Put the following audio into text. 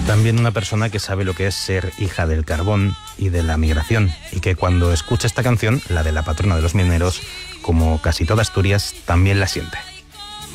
También una persona que sabe lo que es ser hija del carbón y de la migración, y que cuando escucha esta canción, la de la patrona de los mineros, como casi toda Asturias, también la siente.